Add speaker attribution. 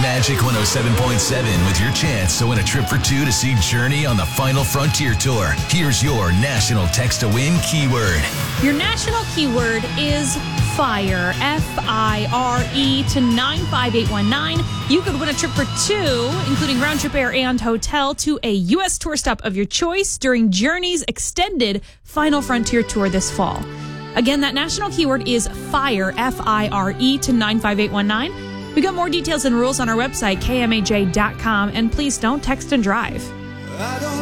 Speaker 1: Magic 107.7 with your chance to win a trip for two to see Journey on the Final Frontier Tour. Here's your national text to win keyword.
Speaker 2: Your national keyword is FIRE, F-I-R-E, to 95819. You could win a trip for two, including round-trip air and hotel, to a U.S. tour stop of your choice during Journey's extended Final Frontier Tour this fall. Again, that national keyword is FIRE, F-I-R-E, to 95819. We got more details and rules on our website, kmaj.com, and please don't text and drive.